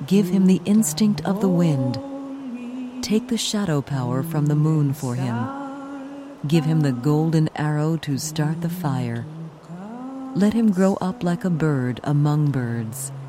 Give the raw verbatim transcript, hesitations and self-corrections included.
Give him the instinct of the wind. Take the shadow power from the moon for him. Give him the golden arrow to start the fire. Let him grow up like a bird among birds.